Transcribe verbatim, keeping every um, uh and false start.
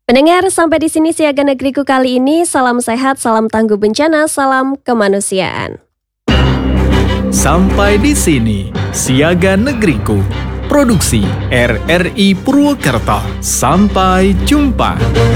Pendengar, sampai di sini Siaga Negeriku kali ini. Salam sehat, salam tangguh bencana, salam kemanusiaan. Sampai di sini Siaga Negeriku, produksi R R I Purwokerto. Sampai jumpa.